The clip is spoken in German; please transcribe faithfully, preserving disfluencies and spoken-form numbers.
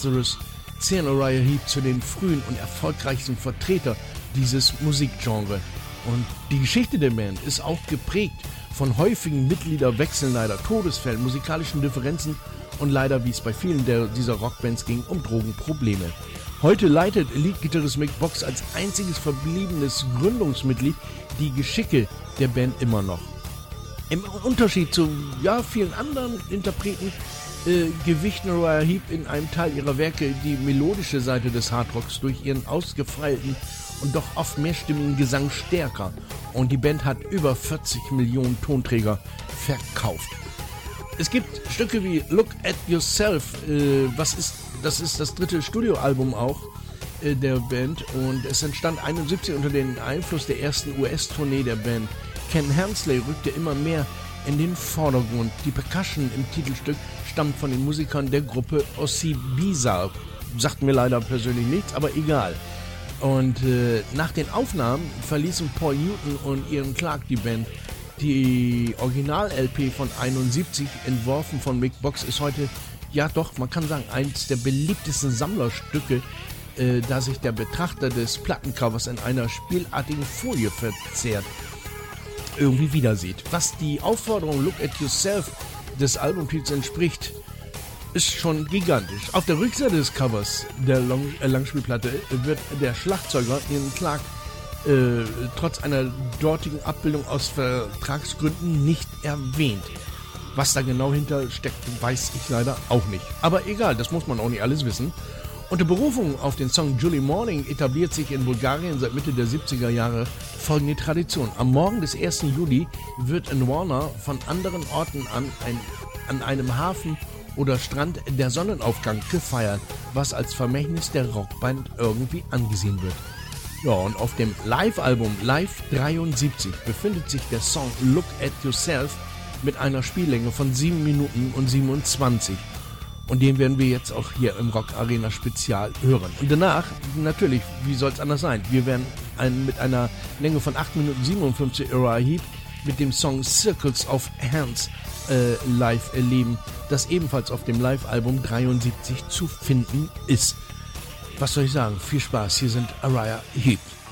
Letzteres zählen Uriah Heep zu den frühen und erfolgreichsten Vertretern dieses Musikgenre. Und die Geschichte der Band ist auch geprägt von häufigen Mitgliederwechseln, leider Todesfällen, musikalischen Differenzen und leider, wie es bei vielen der, dieser Rockbands ging, um Drogenprobleme. Heute leitet Leadgitarrist Mick Box als einziges verbliebenes Gründungsmitglied die Geschicke der Band immer noch. Im Unterschied zu ja, vielen anderen Interpreten äh, gewichten Uriah Heep in einem Teil ihrer Werke die melodische Seite des Hardrocks durch ihren ausgefeilten und doch oft mehrstimmigen Gesang stärker. Und die Band hat über vierzig Millionen Tonträger verkauft. Es gibt Stücke wie Look at Yourself, äh, was ist, das ist das dritte Studioalbum auch äh, der Band, und es entstand einundsiebzig unter dem Einfluss der ersten U S-Tournee der Band. Ken Hensley rückte immer mehr in den Vordergrund. Die Percussion im Titelstück stammt von den Musikern der Gruppe Ossie Bizarre. Sagt mir leider persönlich nichts, aber egal. Und äh, nach den Aufnahmen verließen Paul Newton und Ian Clark die Band. Die Original-L P von einundsiebzig, entworfen von Mick Box, ist heute, ja doch, man kann sagen, eines der beliebtesten Sammlerstücke, äh, da sich der Betrachter des Plattencovers in einer spielartigen Folie verzehrt irgendwie wieder sieht. Was die Aufforderung Look at Yourself des Albumtitels entspricht, ist schon gigantisch. Auf der Rückseite des Covers der Long äh, Langspielplatte wird der Schlagzeuger Ian Clark äh, trotz einer dortigen Abbildung aus Vertragsgründen nicht erwähnt. Was da genau hinter steckt, weiß ich leider auch nicht. Aber egal, das muss man auch nicht alles wissen. Unter Berufung auf den Song July Morning etabliert sich in Bulgarien seit Mitte der siebziger Jahre folgende Tradition. Am Morgen des ersten Juli wird in Warner von anderen Orten an, ein, an einem Hafen oder Strand der Sonnenaufgang gefeiert, was als Vermächtnis der Rockband irgendwie angesehen wird. Ja, und auf dem Live-Album Live dreiundsiebzig befindet sich der Song Look at Yourself mit einer Spiellänge von sieben Minuten und siebenundzwanzig. Und den werden wir jetzt auch hier im Rock Arena Spezial hören. Und danach, natürlich, wie soll es anders sein? Wir werden einen, mit einer Länge von acht Minuten siebenundfünfzig Uriah Heep mit dem Song Circles of Hands äh, live erleben, das ebenfalls auf dem Live-Album dreiundsiebzig zu finden ist. Was soll ich sagen? Viel Spaß, hier sind Uriah Heep.